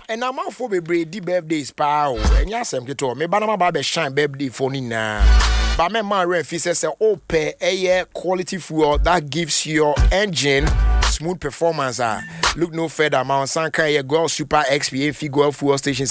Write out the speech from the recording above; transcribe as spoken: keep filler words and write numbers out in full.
and I'm out for be di birthdays power. And yes, I'm get to me, but I'm about shine birthday for Nina. But my man Renfi says, oh, pay a quality fuel that gives your engine smooth performance. Uh. Look no further, Mount Sanka, Girl Super X P A Fuel Fuel Stations